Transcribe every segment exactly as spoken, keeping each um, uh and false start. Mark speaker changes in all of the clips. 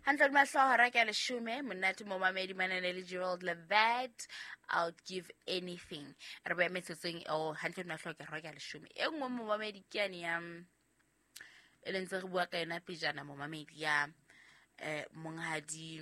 Speaker 1: Handle mahlohora ke leshume monate mo mamedi manane le Gerald Levat. I'll give anything. Re ba metsotseng o handle mahlohora ke roka leshume. E nngwe mo mamedi ke ane ya e lentse re bua ka ena pejana mo mamedi ya eh monghadi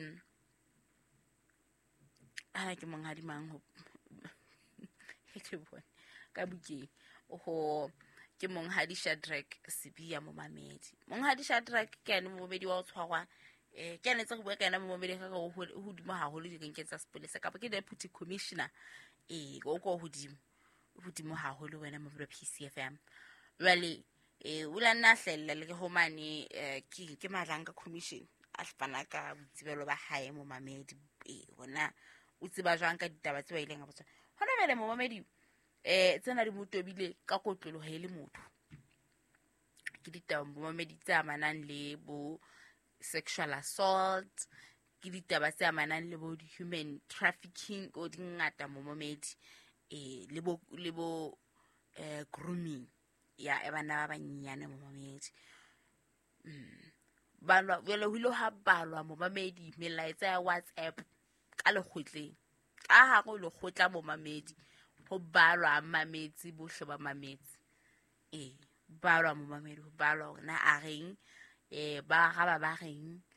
Speaker 1: ana ke monghadi mang ho ke bona ka bukeng ho ke monghadi Shadrack Sibiya mo mamedi. Monghadi Shadrack ke ane mo mamedi wa o tshwarwa eh ke ane tse go bua ka ena mo mamedi ga go hodimo haholo di ke tsa sepolesa ka ke deputy commissioner eh go go hodimo hodimo haholo wena mo P C F M. Wale eh ula nna hlella le ke ho mane eh ke ke Madlanga commission a hlapana ka botsibelo ba hae mo mamedi eh hona o tsiba jwang ka ditaba tse ba ileng a botsa hona bele mo mamedi eh tsena di motobile ka kotlolo ha ile motho ke ditaba mo mamedi tse amanang le bo sexual assault ke ditaba tse amanang le bo human trafficking o dingata mo mamedi eh le bo le bo eh grooming ya e bana ba banyane mo mamedi mm balwa vele hilo ha balwa mo mamedi melaetsa ya WhatsApp ka le khotleng ka ha go le khotla mo mamedi ho balwa mametsi bohle ba mametsi eh balwa mo mamedi ho balwa na a reng eh ba ga ba ba reng